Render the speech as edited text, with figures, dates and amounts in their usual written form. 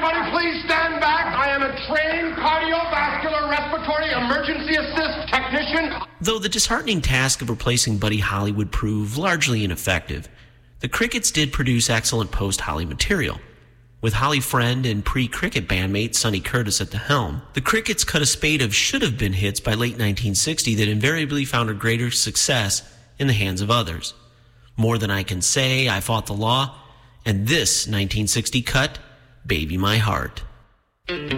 Everybody please stand back. I am a trained cardiovascular respiratory emergency assist technician. Though the disheartening task of replacing Buddy Holly would prove largely ineffective, the Crickets did produce excellent post-Holly material. With Holly friend and pre-Cricket bandmate Sonny Curtis at the helm, the Crickets cut a spade of should-have-been hits by late 1960 that invariably found a greater success in the hands of others. More Than I Can Say, I Fought the Law, and this 1960 cut, Baby My Heart.